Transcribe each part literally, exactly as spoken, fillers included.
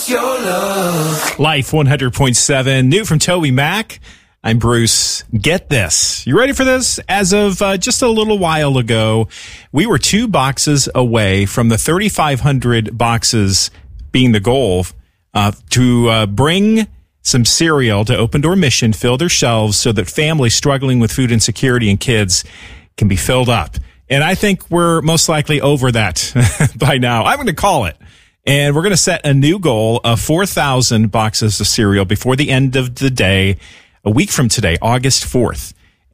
what's your love? Life one hundred point seven, new from Toby Mac. I'm Bruce. Get this. You ready for this? As of uh, just a little while ago, we were two boxes away from the thirty-five hundred boxes being the goal uh, to uh, bring some cereal to Open Door Mission, fill their shelves so that families struggling with food insecurity and kids can be filled up. And I think we're most likely over that by now. I'm going to call it. And we're going to set a new goal of four thousand boxes of cereal before the end of the day, a week from today, August fourth.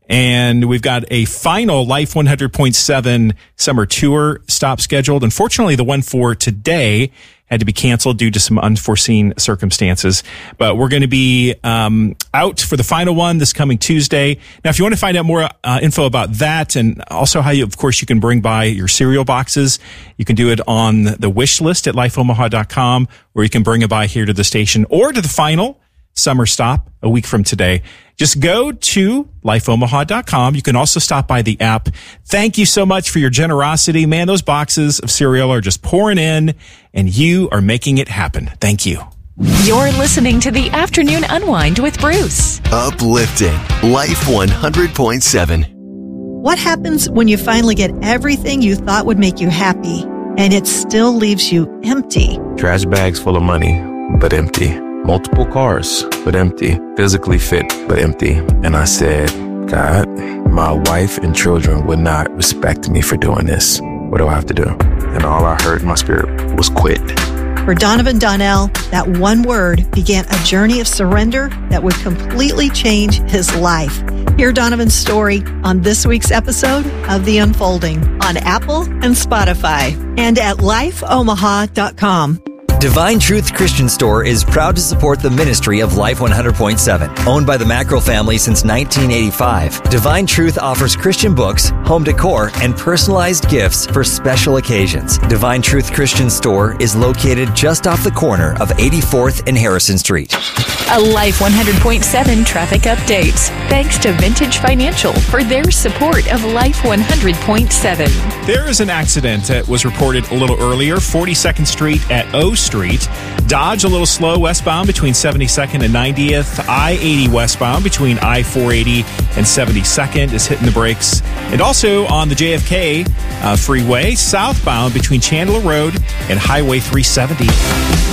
And we've got a final Life one hundred point seven summer tour stop scheduled. Unfortunately, the one for today had to be canceled due to some unforeseen circumstances. But we're going to be um, out for the final one this coming Tuesday. Now, if you want to find out more uh, info about that and also how you, of course, you can bring by your cereal boxes, you can do it on the wish list at life omaha dot com, or you can bring it by here to the station or to the final summer stop a week from today. Just go to life omaha dot com. You can also stop by the app. Thank you so much for your generosity. Man, those boxes of cereal are just pouring in, and you are making it happen. Thank you. You're listening to the Afternoon Unwind with Bruce. Uplifting. Life one hundred point seven. What happens when you finally get everything you thought would make you happy, and it still leaves you empty? Trash bags full of money, but empty. Multiple cars, but empty. Physically fit, but empty. And I said, God, my wife and children would not respect me for doing this. What do I have to do? And all I heard in my spirit was quit. For Donovan Donnell, that one word began a journey of surrender that would completely change his life. Hear Donovan's story on this week's episode of The Unfolding on Apple and Spotify and at life omaha dot com. Divine Truth Christian Store is proud to support the ministry of Life one hundred point seven. Owned by the Mackerel family since nineteen eighty-five, Divine Truth offers Christian books, home decor, and personalized gifts for special occasions. Divine Truth Christian Store is located just off the corner of eighty-fourth and Harrison Street. A Life one hundred point seven traffic update. Thanks to Vintage Financial for their support of Life one hundred point seven. There is an accident that was reported a little earlier, forty-second Street at O Street. Dodge a little slow westbound between seventy-second and ninetieth. I eighty westbound between I four eighty and seventy-second is hitting the brakes. And also on the J F K uh, freeway, southbound between Chandler Road and Highway three seventy.